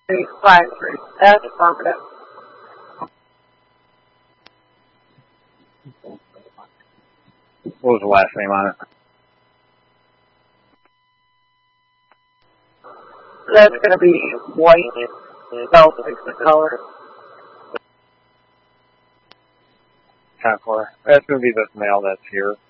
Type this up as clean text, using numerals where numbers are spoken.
353. That's affirmative. What was the last name on it? That's going to be white. Spelled like the color. Concord. That's going to be this male that's here.